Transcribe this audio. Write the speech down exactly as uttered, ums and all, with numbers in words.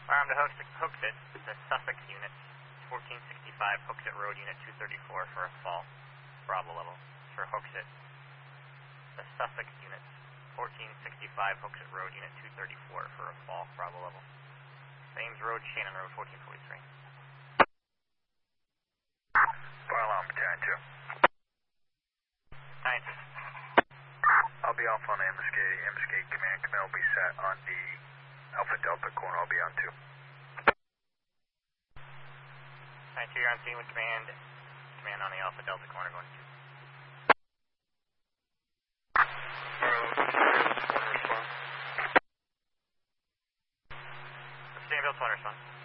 Arm to Hooks, Hooksett, the Sussex unit, fourteen sixty-five Hooksett Road, unit two thirty-four for a fall, Bravo level, for Hooksett. The Sussex unit, fourteen sixty-five Hooksett Road, unit two thirty-four for a fall, Bravo level. Ames Road, Shannon Road, fourteen forty-three. Fire alarm, Battalion two. Nine. I'll be off on Ambuscade. Ambuscade command. Command will be set on the Alpha Delta corner. I'll be on two. Nine two, you're on scene with command. Command on the Alpha Delta corner going to two. Sustainability one respond.